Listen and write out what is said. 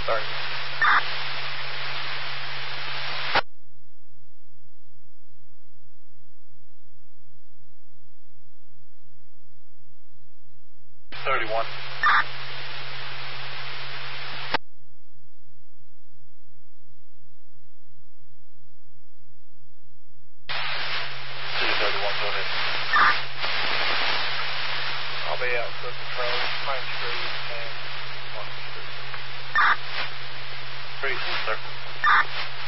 30. $31. I'll be out for patrol, Main Street and 1st Street. Street, sir.